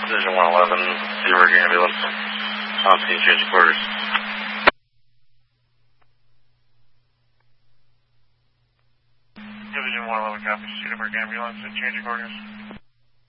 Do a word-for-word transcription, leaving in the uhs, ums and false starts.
Division one eleven, Seaburg ambulance. On scene, change of quarters. Division one eleven, copy. Seaburg ambulance, change of quarters.